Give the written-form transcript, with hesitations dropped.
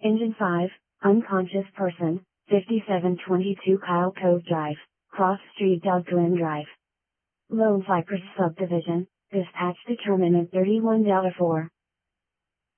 Engine 5, unconscious person, 5722 Kyle Cove Drive, Cross Street Del Glen Drive. Lone Cypress Subdivision, dispatch determinant 31 Delta 4.